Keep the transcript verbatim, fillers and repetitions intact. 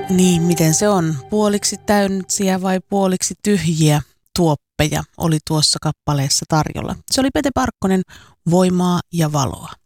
Niin, miten se on? Puoliksi täynnisiä vai puoliksi tyhjiä tuoppeja oli tuossa kappaleessa tarjolla. Se oli Pete Parkkonen, Voimaa ja valoa.